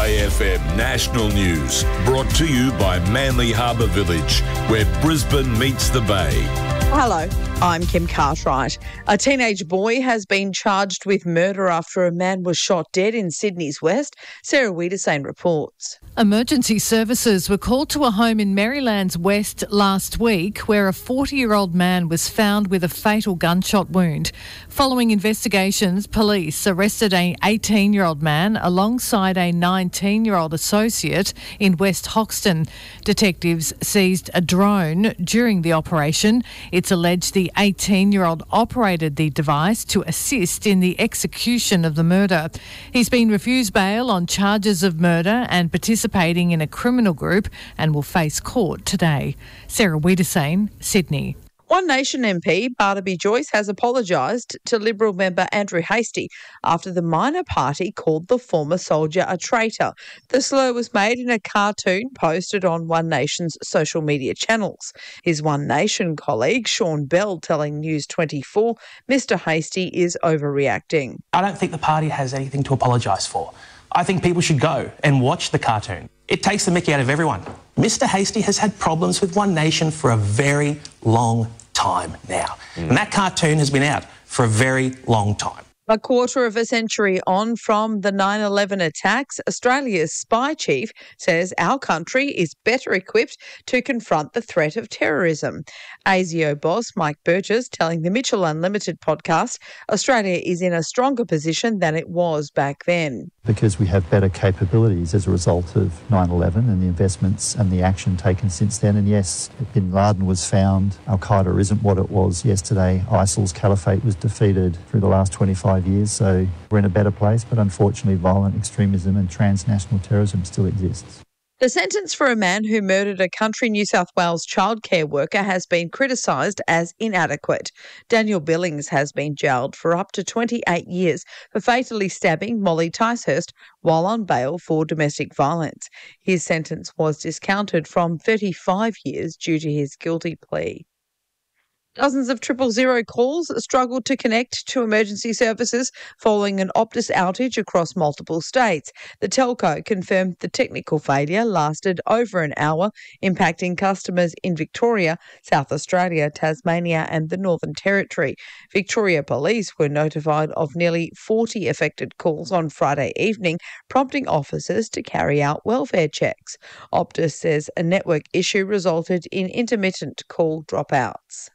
Bay FM National News, brought to you by Manly Harbour Village, where Brisbane meets the Bay. Hello, I'm Kim Cartwright. A teenage boy has been charged with murder after a man was shot dead in Sydney's West. Sarah Wiedersane reports. Emergency services were called to a home in Maryland's West last week where a 40-year-old man was found with a fatal gunshot wound. Following investigations, police arrested an 18-year-old man alongside a 19-year-old associate in West Hoxton. Detectives seized a drone during the operation. It's alleged the 18-year-old operated the device to assist in the execution of the murder. He's been refused bail on charges of murder and participating in a criminal group and will face court today. Sarah Wiedersane, Sydney. One Nation MP Barnaby Joyce has apologised to Liberal member Andrew Hastie after the minor party called the former soldier a traitor. The slur was made in a cartoon posted on One Nation's social media channels. His One Nation colleague Sean Bell telling News 24 Mr Hastie is overreacting. I don't think the party has anything to apologise for. I think people should go and watch the cartoon. It takes the mickey out of everyone. Mr Hastie has had problems with One Nation for a very long time now. And that cartoon has been out for a very long time. A quarter of a century on from the 9/11 attacks, Australia's spy chief says our country is better equipped to confront the threat of terrorism. ASIO boss Mike Burgess telling the Mitchell Unlimited podcast Australia is in a stronger position than it was back then. Because we have better capabilities as a result of 9/11 and the investments and the action taken since then. And yes, bin Laden was found. Al-Qaeda isn't what it was yesterday. ISIL's caliphate was defeated through the last 25 years. So we're in a better place. But unfortunately, violent extremism and transnational terrorism still exists. The sentence for a man who murdered a country New South Wales childcare worker has been criticised as inadequate. Daniel Billings has been jailed for up to 28 years for fatally stabbing Molly Ticehurst while on bail for domestic violence. His sentence was discounted from 35 years due to his guilty plea. Dozens of 000 calls struggled to connect to emergency services following an Optus outage across multiple states. The telco confirmed the technical failure lasted over an hour, impacting customers in Victoria, South Australia, Tasmania and the Northern Territory. Victoria Police were notified of nearly 40 affected calls on Friday evening, prompting officers to carry out welfare checks. Optus says a network issue resulted in intermittent call dropouts.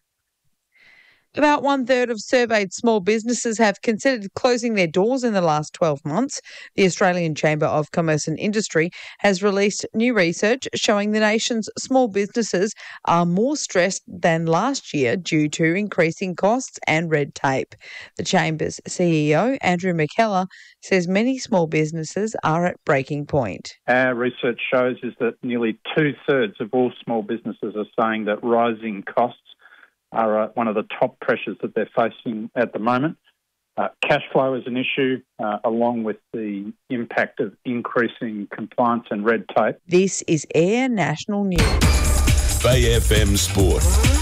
About 1/3 of surveyed small businesses have considered closing their doors in the last 12 months. The Australian Chamber of Commerce and Industry has released new research showing the nation's small businesses are more stressed than last year due to increasing costs and red tape. The Chamber's CEO, Andrew McKellar, says many small businesses are at breaking point. Our research shows is that nearly 2/3 of all small businesses are saying that rising costs are one of the top pressures that they're facing at the moment. Cash flow is an issue, along with the impact of increasing compliance and red tape. This is Air National News. Bay FM Sport.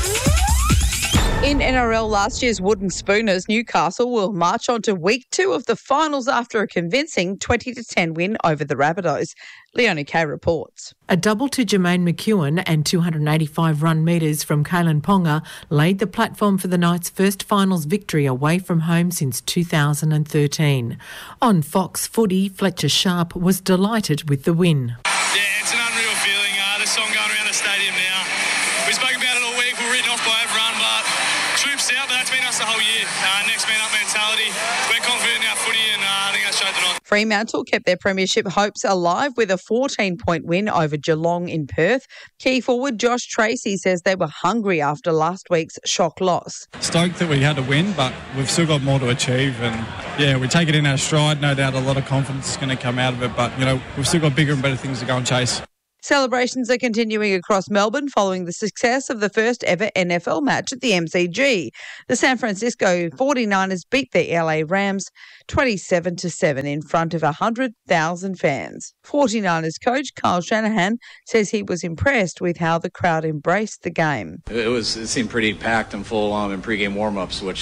In NRL last year's Wooden Spooners, Newcastle will march on to week 2 of the finals after a convincing 20-10 win over the Rabbitohs. Leonie Kay reports. A double to Jermaine McEwen and 285 run metres from Kalen Ponga laid the platform for the Knights' first finals victory away from home since 2013. On Fox Footy, Fletcher Sharp was delighted with the win. Yeah, it's an unreal feeling. This song going around the stadium now. We spoke about it all week. We're written off by everyone, but troops out, but that's been us the whole year. Next man up mentality. We're confident in our footy and I think that's showed tonight. Fremantle kept their premiership hopes alive with a 14-point win over Geelong in Perth. Key forward Josh Tracy says they were hungry after last week's shock loss. Stoked that we had to win, but we've still got more to achieve. And yeah, we take it in our stride. No doubt a lot of confidence is going to come out of it, but we've still got bigger and better things to go and chase. Celebrations are continuing across Melbourne following the success of the first ever NFL match at the MCG. The San Francisco 49ers beat the LA Rams 27-7 in front of 100,000 fans. 49ers coach Kyle Shanahan says he was impressed with how the crowd embraced the game. It seemed pretty packed and full in pre-game warm-ups, which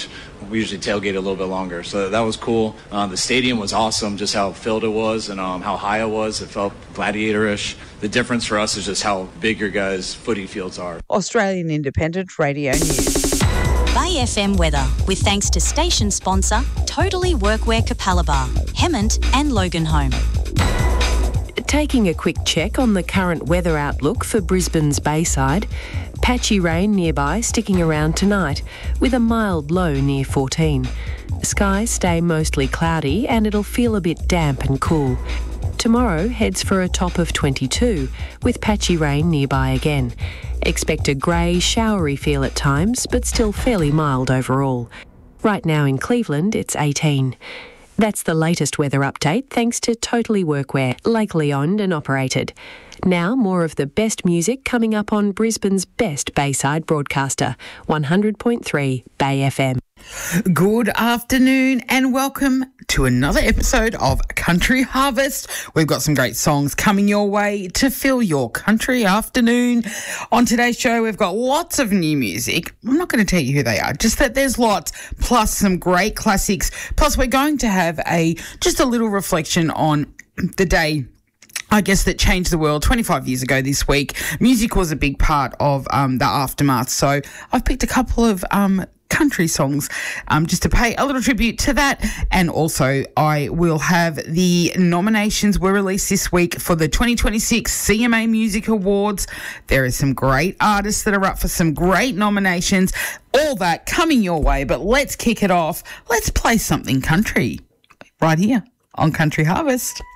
We usually tailgate a little bit longer, so that was cool. The stadium was awesome, just how filled it was and how high it was. It felt gladiator-ish. The difference for us is just how big your guys' footy fields are. Australian Independent Radio News. Bay FM weather, with thanks to station sponsor Totally Workwear Capalaba, Hemmant and Loganholme. Taking a quick check on the current weather outlook for Brisbane's Bayside. Patchy rain nearby, sticking around tonight, with a mild low near 14. Skies stay mostly cloudy and it'll feel a bit damp and cool. Tomorrow heads for a top of 22, with patchy rain nearby again. Expect a grey, showery feel at times, but still fairly mild overall. Right now in Cleveland, it's 18. That's the latest weather update thanks to Totally Workwear, locally owned and operated. Now more of the best music coming up on Brisbane's best Bayside broadcaster, 100.3 Bay FM. Good afternoon and welcome to another episode of Country Harvest. We've got some great songs coming your way to fill your country afternoon. On today's show, we've got lots of new music. I'm not going to tell you who they are, just that there's lots, plus some great classics. Plus, we're going to have just a little reflection on the day, I guess, that changed the world 25 years ago this week. Music was a big part of the aftermath. So I've picked a couple of country songs just to pay a little tribute to that. And also I will have the nominations were released this week for the 2026 CMA Music Awards. There are some great artists that are up for some great nominations. All that coming your way. But let's kick it off. Let's play something country right here on Country Harvest.